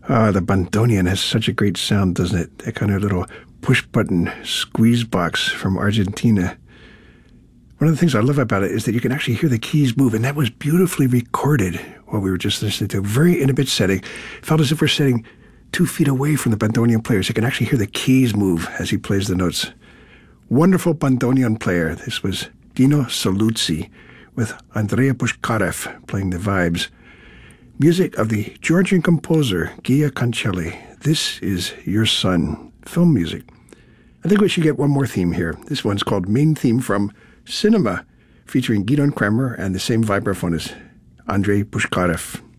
The bandoneon has such a great sound, doesn't it? That kind of little push-button squeeze box from Argentina. One of the things I love about it is that you can actually hear the keys move, and that was beautifully recorded while we were just listening to a very intimate setting. It felt as if we're sitting 2 feet away from the bandoneon player, so you can actually hear the keys move as he plays the notes. Wonderful bandoneon player. This was Dino Saluzzi with Andrea Pushkarev playing the vibes. Music of the Georgian composer Gia Cancelli. This is Your Son, film music. I think we should get one more theme here. This one's called Main Theme from Cinema, featuring Gidon Kremer and the same vibraphonist, Andrei Pushkarev.